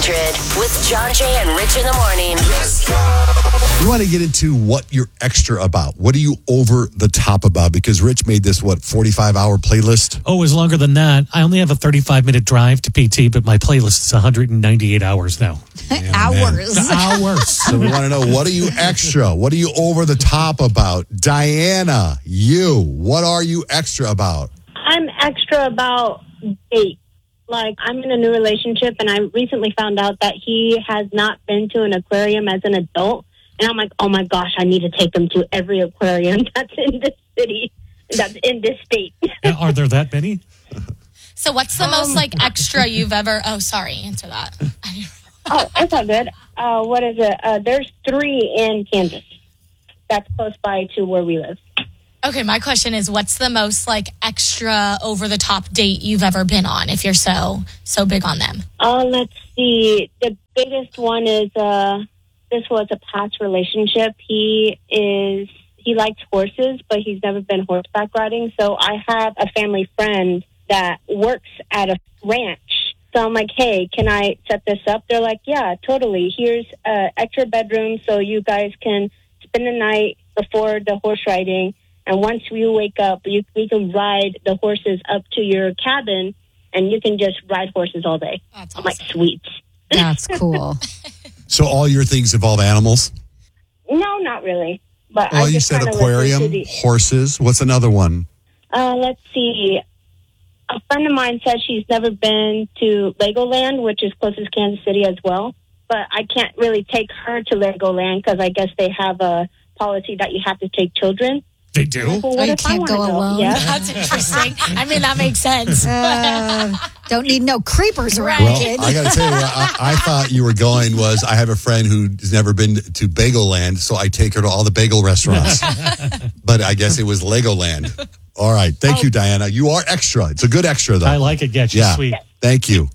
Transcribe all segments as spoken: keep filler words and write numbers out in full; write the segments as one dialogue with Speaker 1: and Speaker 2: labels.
Speaker 1: hundred with John Jay and Rich in the morning.
Speaker 2: We want to get into what you're extra about. What are you over the top about? Because Rich made this, what, forty-five hour playlist?
Speaker 3: Oh, it was longer than that. I only have a thirty-five minute drive to P T, but my playlist is one hundred ninety-eight hours now.
Speaker 4: Hours.
Speaker 3: Hours.
Speaker 2: So we want to know, what are you extra? What are you over the top about? Diana, you, what are you extra about?
Speaker 5: I'm extra about dates. Like, I'm in a new relationship, and I recently found out that he has not been to an aquarium as an adult. And I'm like, oh, my gosh, I need to take him to every aquarium that's in this city, that's in this state.
Speaker 3: Are there that many?
Speaker 6: So what's the um, most, like, extra you've ever... Oh, sorry, answer that.
Speaker 5: Oh, it's all good. Uh, what is it? Uh, there's three in Kansas. That's close by to where we live.
Speaker 6: Okay, my question is, what's the most, like, extra over-the-top date you've ever been on, if you're so so big on them?
Speaker 5: Uh, let's see. The biggest one is, uh, this was a past relationship. He is, he likes horses, but he's never been horseback riding. So I have a family friend that works at a ranch. So I'm like, hey, can I set this up? They're like, yeah, totally. Here's an extra bedroom so you guys can spend the night before the horse riding. And once you wake up, you, we can ride the horses up to your cabin, and you can just ride horses all day.
Speaker 6: That's
Speaker 5: I'm
Speaker 6: awesome.
Speaker 5: like, sweet.
Speaker 4: That's cool.
Speaker 2: So all your things involve animals?
Speaker 5: No, not really. But
Speaker 2: Well,
Speaker 5: I
Speaker 2: you
Speaker 5: just
Speaker 2: said
Speaker 5: kinda
Speaker 2: aquarium,
Speaker 5: listen to the-
Speaker 2: horses. What's another one?
Speaker 5: Uh, let's see. A friend of mine said she's never been to Legoland, which is closest to Kansas City as well. But I can't really take her to Legoland because I guess they have a policy that you have to take children.
Speaker 3: They do?
Speaker 5: Well, what
Speaker 4: Oh, you
Speaker 5: if I
Speaker 4: can't
Speaker 5: wanna
Speaker 4: go alone?
Speaker 5: Yeah.
Speaker 6: That's interesting. I mean, that makes sense.
Speaker 4: Uh, don't need no creepers around,
Speaker 2: Well,
Speaker 4: kid.
Speaker 2: I got to tell you, where I, I thought you were going was, I have a friend who's never been to Bagel Land, so I take her to all the bagel restaurants. But I guess it was Legoland. All right. Thank you, Diana. You are extra. It's a good extra, though.
Speaker 3: I like it. Yeah, she's
Speaker 2: Yeah.
Speaker 3: sweet.
Speaker 2: Thank you.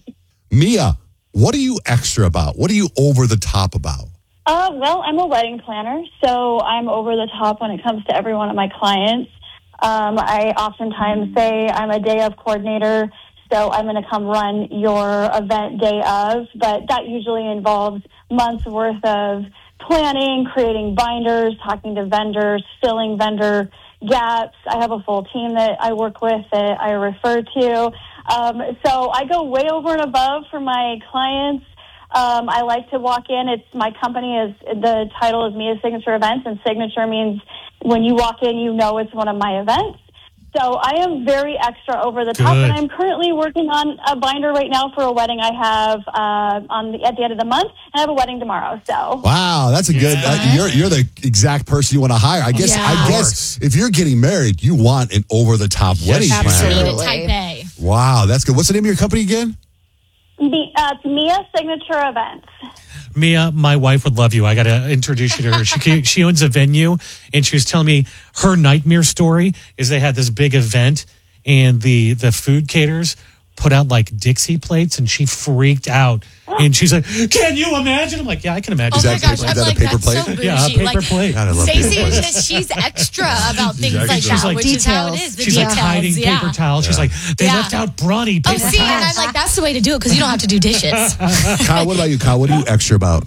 Speaker 2: Mia, what are you extra about? What are you over the top about?
Speaker 7: Uh, well, I'm a wedding planner, so I'm over the top when it comes to every one of my clients. Um, I oftentimes say I'm a day of coordinator, so I'm going to come run your event day of, but that usually involves months worth of planning, creating binders, talking to vendors, filling vendor gaps. I have a full team that I work with that I refer to. Um, so I go way over and above for my clients. Um, I like to walk in. It's my company is the title is Mia Signature Events, and signature means when you walk in, you know it's one of my events. So I am very extra over the top,
Speaker 3: Good.
Speaker 7: and I'm currently working on a binder right now for a wedding I have uh, on the, at the end of the month, and I have a wedding tomorrow. So
Speaker 2: Wow, that's a good. Uh, you're you're the exact person you want to hire. I guess.
Speaker 6: Yeah.
Speaker 2: I guess if you're getting married, you want an over the top wedding planner.
Speaker 4: absolutely.
Speaker 6: Type A.
Speaker 2: Wow, that's good. What's the name of your company again?
Speaker 7: the, uh, it's Mia Signature Events.
Speaker 3: Mia, my wife would love you. I got to introduce you to her. She she owns a venue, and she was telling me her nightmare story is they had this big event, and the the food caterers put out like Dixie plates, and she freaked out. And she's like, "Can you imagine?" I'm like, "Yeah, I can imagine."
Speaker 6: Oh
Speaker 2: Is
Speaker 6: my
Speaker 2: that
Speaker 6: gosh,
Speaker 2: paper-
Speaker 6: I'm
Speaker 2: is that a
Speaker 6: like,
Speaker 2: paper
Speaker 6: that's
Speaker 2: plate?
Speaker 6: so bougie.
Speaker 3: Yeah, a paper
Speaker 6: like,
Speaker 3: plate.
Speaker 2: God, I love
Speaker 6: Stacey
Speaker 2: paper
Speaker 6: is
Speaker 2: plates.
Speaker 6: just, she's extra about things
Speaker 2: extra.
Speaker 6: like
Speaker 3: She's
Speaker 6: that,
Speaker 3: like
Speaker 6: which is how it
Speaker 4: details.
Speaker 6: is. The
Speaker 3: She's
Speaker 6: details,
Speaker 3: like hiding
Speaker 6: yeah.
Speaker 3: paper towels. She's like, "They
Speaker 6: Yeah.
Speaker 3: left out brawny
Speaker 6: Oh,
Speaker 3: paper
Speaker 6: see, and
Speaker 3: towels."
Speaker 6: I'm like, that's the way to do it because you don't have to do dishes.
Speaker 2: Kyle, what about you, Kyle? What are you extra about?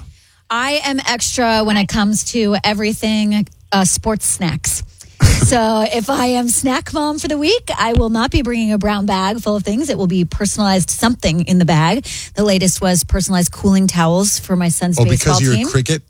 Speaker 4: I am extra when it comes to everything uh, sports snacks. So if I am snack mom for the week, I will not be bringing a brown bag full of things. It will be personalized something in the bag. The latest was personalized cooling towels for my son's
Speaker 2: Oh,
Speaker 4: baseball
Speaker 2: because you're
Speaker 4: team.
Speaker 2: a cricket?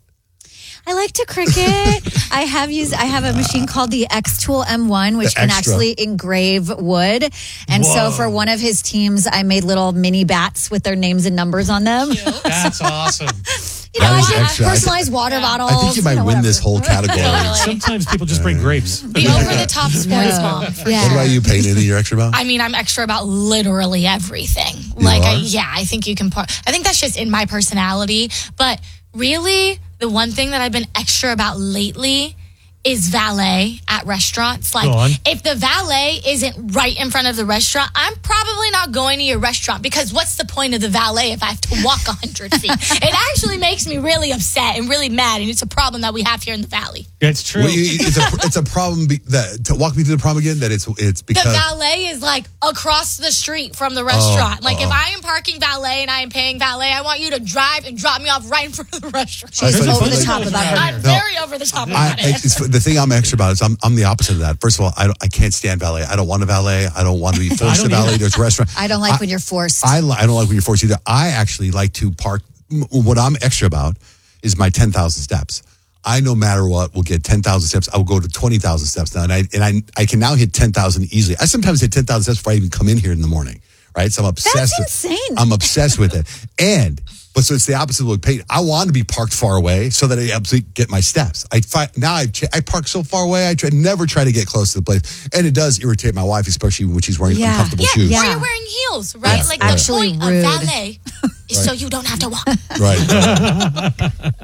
Speaker 4: I like to cricket. I have used. I have a machine called the X Tool M one, which
Speaker 2: The
Speaker 4: can
Speaker 2: extra.
Speaker 4: actually engrave wood. And
Speaker 3: Whoa.
Speaker 4: so for one of his teams, I made little mini bats with their names and numbers on them.
Speaker 3: That's awesome.
Speaker 4: You know,
Speaker 2: That
Speaker 4: I
Speaker 2: is
Speaker 4: did
Speaker 2: extra.
Speaker 4: personalized water bottles.
Speaker 2: I think you might
Speaker 4: know,
Speaker 2: win
Speaker 4: whatever.
Speaker 2: this whole category.
Speaker 6: Totally.
Speaker 3: Sometimes people just bring grapes.
Speaker 6: The over-the-top sports
Speaker 4: Yeah.
Speaker 6: mom. For
Speaker 4: Yeah.
Speaker 2: What about you, Payne? Anything you're extra about?
Speaker 6: I mean, I'm extra about literally everything. Like, I,
Speaker 2: are?
Speaker 6: yeah, I think you can. Par- I think that's just in my personality. But really, the one thing that I've been extra about lately is valet at restaurants. Like,
Speaker 3: Go on.
Speaker 6: if the valet isn't right in front of the restaurant, I'm probably not going to your restaurant because what's the point of the valet if I have to walk one hundred feet? It actually makes me really upset and really mad, and it's a problem that we have here in the Valley.
Speaker 3: It's true.
Speaker 2: Well, you- it's a it's a problem. Be, that to walk me through the problem again. That it's it's because
Speaker 6: The valet is like across the street from the restaurant. like, if I am parking valet and I am paying valet, I want you to drive and drop me off right in front of the restaurant.
Speaker 2: She's
Speaker 4: She's
Speaker 2: But
Speaker 4: over
Speaker 2: it's
Speaker 4: the
Speaker 2: like-
Speaker 4: top about her.
Speaker 6: I'm
Speaker 2: No.
Speaker 6: very over the top
Speaker 2: I,
Speaker 6: about
Speaker 2: I,
Speaker 6: it.
Speaker 2: it's, the thing I'm extra about is I'm I'm the opposite of that. First of all, I don't, I can't stand valet. I don't want a valet. I don't want to be forced to
Speaker 3: don't
Speaker 2: valet.
Speaker 3: either.
Speaker 2: There's a restaurant.
Speaker 4: I don't like when you're forced.
Speaker 2: I, li- I don't like when you're forced either. I actually like to park. m- What I'm extra about is my ten thousand steps. I, no matter what, will get ten thousand steps. I will go to twenty thousand steps now. And I and I, I can now hit ten thousand easily. I sometimes hit ten thousand steps before I even come in here in the morning, right? So I'm obsessed.
Speaker 4: That's
Speaker 2: with,
Speaker 4: insane.
Speaker 2: I'm obsessed with it. And, but so it's the opposite of what Peyton. I want to be parked far away so that I absolutely get my steps. I find, now I I park so far away, I try, never try to get close to the place. And it does irritate my wife, especially when she's wearing
Speaker 4: Yeah.
Speaker 2: uncomfortable
Speaker 6: yeah,
Speaker 2: shoes.
Speaker 6: or
Speaker 4: Yeah.
Speaker 6: you're wearing heels, right?
Speaker 2: Yeah,
Speaker 6: like,
Speaker 2: right.
Speaker 4: Actually
Speaker 6: the
Speaker 4: rude.
Speaker 6: point of valet is so you don't have to walk.
Speaker 2: Right.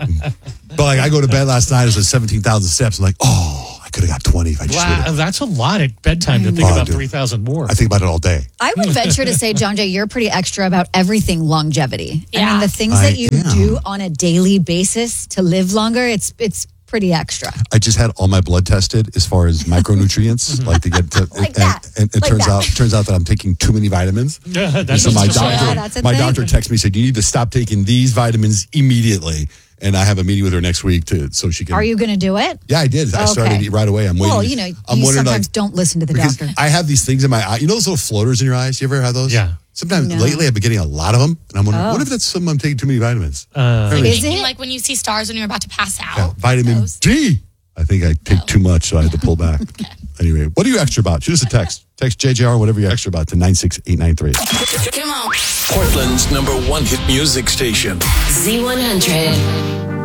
Speaker 2: But like I go to bed last night, it was seventeen thousand steps. I'm like, oh, I could have got twenty if I just would
Speaker 3: Wow,
Speaker 2: have.
Speaker 3: that's a lot at bedtime to think
Speaker 2: Oh,
Speaker 3: about
Speaker 2: dude.
Speaker 3: three thousand more.
Speaker 2: I think about it all day.
Speaker 4: I would venture to say, John Jay, you're pretty extra about everything longevity. I mean,
Speaker 6: Yeah.
Speaker 4: the things
Speaker 2: I
Speaker 4: that you
Speaker 2: am.
Speaker 4: do on a daily basis to live longer, it's it's pretty extra.
Speaker 2: I just had all my blood tested as far as micronutrients, like to get to.
Speaker 4: Like
Speaker 2: and,
Speaker 4: that.
Speaker 2: and it
Speaker 4: Like
Speaker 2: turns
Speaker 4: that.
Speaker 2: out turns out that I'm taking too many vitamins.
Speaker 3: Yeah,
Speaker 2: And
Speaker 3: that's
Speaker 2: so my
Speaker 3: just-
Speaker 2: doctor,
Speaker 4: Yeah, that's a
Speaker 2: my
Speaker 4: thing.
Speaker 2: doctor texted me said you need to stop taking these vitamins immediately. And I have a meeting with her next week to so she can.
Speaker 4: Are you going to do it?
Speaker 2: Yeah, I did. I started
Speaker 4: Okay.
Speaker 2: right away. I'm waiting.
Speaker 4: Well, you know,
Speaker 2: I'm
Speaker 4: you
Speaker 2: wondering,
Speaker 4: sometimes
Speaker 2: like,
Speaker 4: don't listen to the
Speaker 2: because
Speaker 4: doctor.
Speaker 2: I have these things in my eye. You know those little floaters in your eyes? You ever have those?
Speaker 3: Yeah.
Speaker 2: Sometimes
Speaker 4: No.
Speaker 2: lately I've been getting a lot of them, and I'm wondering,
Speaker 4: Oh.
Speaker 2: what if that's something I'm taking too many vitamins?
Speaker 3: Uh,
Speaker 2: Very-
Speaker 4: Is
Speaker 6: Thinking,
Speaker 4: it?
Speaker 6: like when you see stars when you're about to pass out.
Speaker 2: Yeah, vitamin
Speaker 6: Those.
Speaker 2: D. I think I take
Speaker 6: Oh.
Speaker 2: too much, so I had to pull back. Anyway, what are you extra about? Shoot us a text. Text J J R, whatever you're extra about, to nine six eight nine three.
Speaker 1: Come on.
Speaker 8: Portland's number one hit music station.
Speaker 1: Z one hundred.